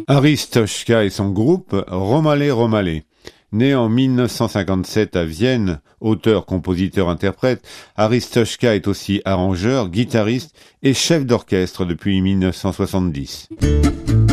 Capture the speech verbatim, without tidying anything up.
Aristoshka et son groupe Romale Romale. Né en mille neuf cent cinquante-sept à Vienne, auteur, compositeur, interprète, Aristoshka est aussi arrangeur, guitariste et chef d'orchestre depuis mille neuf cent soixante-dix.